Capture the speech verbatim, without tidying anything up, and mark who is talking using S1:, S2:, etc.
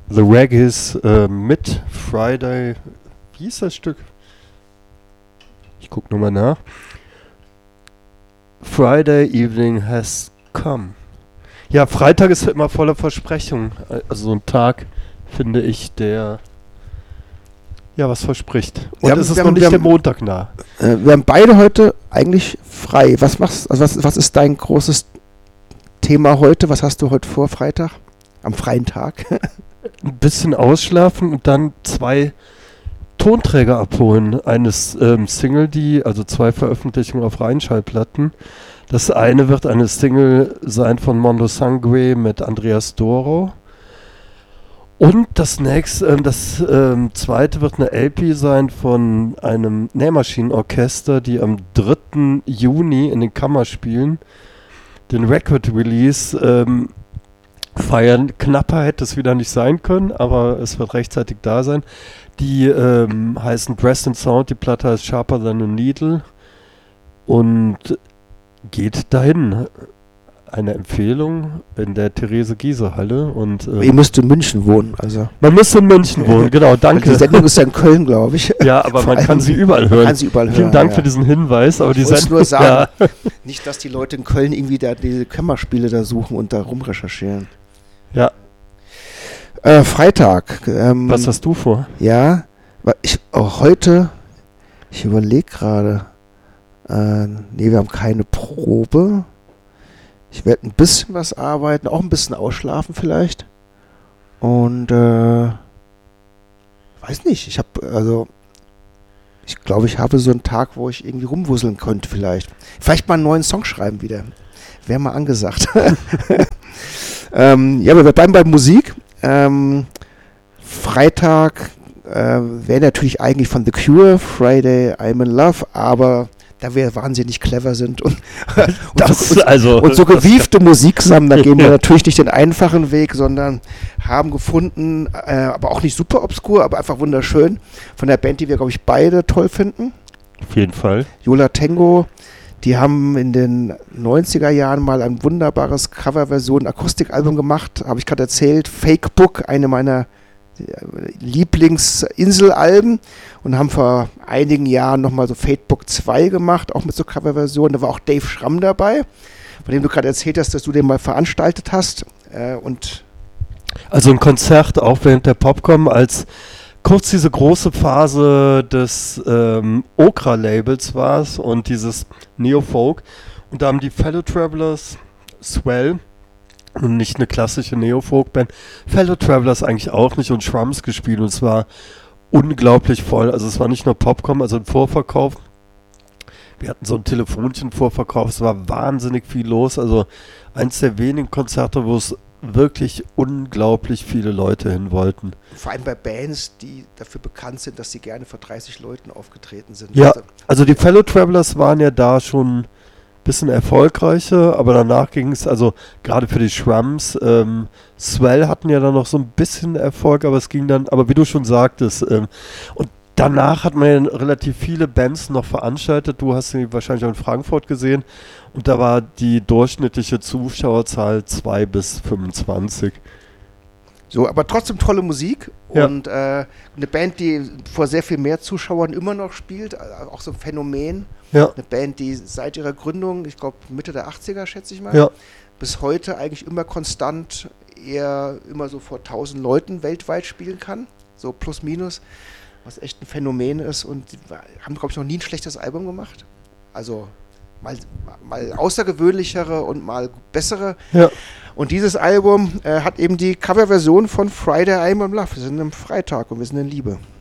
S1: The Reggae's äh, mit Friday. Wie ist das Stück? Ich guck nochmal nach. Friday evening has come. Ja, Freitag ist immer voller Versprechungen. Also so ein Tag, finde ich, der ja was verspricht. Und
S2: Ja,
S1: es ist
S2: wir
S1: noch
S2: haben-
S1: nicht
S2: wir
S1: der
S2: haben-
S1: Montag nah.
S2: Äh, wir haben beide heute eigentlich frei. Was machst, also was, was ist dein großes Thema heute? Was hast du heute vor, Freitag? Am freien Tag?
S1: Ein bisschen ausschlafen und dann zwei Tonträger abholen. Eines ähm, Single, die, also zwei Veröffentlichungen auf Rheinschallplatten. Das eine wird eine Single sein von Mondo Sangre mit Andreas Doro. Und das nächste, ähm, das ähm, zweite wird eine L P sein von einem Nähmaschinenorchester, die am dritten Juni in den Kammerspielen den Record Release ähm, feiern. Knapper hätte es wieder nicht sein können, aber es wird rechtzeitig da sein. Die ähm, heißen Breast and Sound, die Platte heißt Sharper Than a Needle und geht dahin. Eine Empfehlung in der Therese-Giese-Halle und ähm,
S2: Ihr müsst in München wohnen. Also.
S1: man müsste in München wohnen, genau,
S2: Die
S1: danke.
S2: Sendung ist ja in Köln, glaube ich.
S1: Ja, aber
S2: Vor
S1: man kann
S2: allem-
S1: sie überall
S2: Man
S1: hören.
S2: kann sie überall hören.
S1: Vielen Dank
S2: ja.
S1: für diesen Hinweis, aber die
S2: Ich wollte
S1: Sendung,
S2: nur sagen,
S1: ja,
S2: nicht, dass die Leute in Köln irgendwie da diese Kämmerspiele da suchen und da rumrecherchieren.
S1: ja.
S2: Äh, Freitag. Ähm,
S1: Was hast du vor?
S2: Ja, weil ich auch heute, ich überlege gerade, äh, nee, wir haben keine Probe. Ich werde ein bisschen was arbeiten, auch ein bisschen ausschlafen vielleicht. Und äh, weiß nicht, ich habe, also, ich glaube, ich habe so einen Tag, wo ich irgendwie rumwuseln könnte vielleicht. Vielleicht mal einen neuen Song schreiben wieder. Wäre mal angesagt. ähm, ja, aber wir bleiben bei Musik. Ähm, Freitag äh, wäre natürlich eigentlich von The Cure, Friday I'm in Love, aber da wir wahnsinnig clever sind und, und,
S1: Das,
S2: so, und,
S1: also,
S2: und so gewiefte Musik sammeln, da gehen wir natürlich nicht den einfachen Weg, sondern haben gefunden, äh, aber auch nicht super obskur, aber einfach wunderschön, von der Band, die wir, glaube ich, beide toll finden,
S1: auf jeden Fall.
S2: Yola Tango. Die haben in den neunziger Jahren mal ein wunderbares Coverversion, Akustikalbum gemacht, habe ich gerade erzählt, Fake Book, eine meiner Lieblingsinselalben, und haben vor einigen Jahren nochmal so Fate Book zwei gemacht, auch mit so Coverversionen. Da war auch Dave Schramm dabei, von dem du gerade erzählt hast, dass du den mal veranstaltet hast. Äh, und
S1: Also ein Konzert auch während der Popcom, als kurz diese große Phase des ähm, Okra-Labels war es und dieses Neofolk. Und da haben die Fellow Travelers, Swell, und nicht eine klassische Neofolk-Band, Fellow Travelers eigentlich auch nicht, und Shrums gespielt, und es war unglaublich voll. Also es war nicht nur Popcom, also ein Vorverkauf. Wir hatten so ein Telefonchen-Vorverkauf, es war wahnsinnig viel los. Also eins der wenigen Konzerte, wo es wirklich unglaublich viele Leute hin wollten.
S2: vor allem bei Bands, die dafür bekannt sind, dass sie gerne vor dreißig Leuten aufgetreten sind.
S1: Ja,
S2: Also,
S1: also die Fellow Travelers waren ja da schon ein bisschen erfolgreicher, aber danach ging es, also gerade für die Shrums, ähm, Swell hatten ja dann noch so ein bisschen Erfolg, aber es ging dann, aber wie du schon sagtest, ähm, und danach hat man ja relativ viele Bands noch veranstaltet. Du hast sie wahrscheinlich auch in Frankfurt gesehen. Und da war die durchschnittliche Zuschauerzahl zwei bis fünfundzwanzig.
S2: So, aber trotzdem tolle Musik,
S1: Ja.
S2: und äh, eine Band, die vor sehr viel mehr Zuschauern immer noch spielt, äh, auch so ein Phänomen.
S1: Ja,
S2: Eine Band, die seit ihrer Gründung, ich glaube Mitte der achtziger, schätze ich mal,
S1: ja.
S2: bis heute eigentlich immer konstant eher immer so vor tausend Leuten weltweit spielen kann, so plus minus, was echt ein Phänomen ist, und die haben, glaube ich, noch nie ein schlechtes Album gemacht. Also mal, mal außergewöhnlichere und mal bessere.
S1: Ja.
S2: Und dieses Album äh, hat eben die Coverversion von Friday I'm in Love. Wir sind am Freitag und wir sind in Liebe.